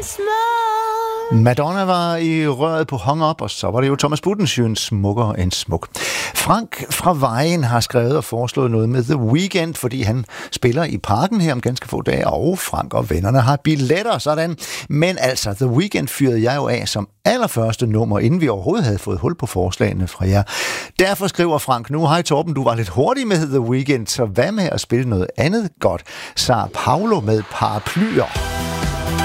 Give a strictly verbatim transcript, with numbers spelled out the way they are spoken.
Madonna var i røret på Hung Up, og så var det jo Thomas Budensjøen, smukkere end smuk. Frank fra Vejen har skrevet og foreslået noget med The Weeknd, fordi han spiller i Parken her om ganske få dage, og Frank og vennerne har billetter, sådan. Men altså, The Weeknd fyrede jeg jo af som allerførste nummer, inden vi overhovedet havde fået hul på forslagene fra jer. Derfor skriver Frank nu, hej Torben, du var lidt hurtig med The Weeknd, så hvad med at spille noget andet godt? Sao Paulo med Paraplyer.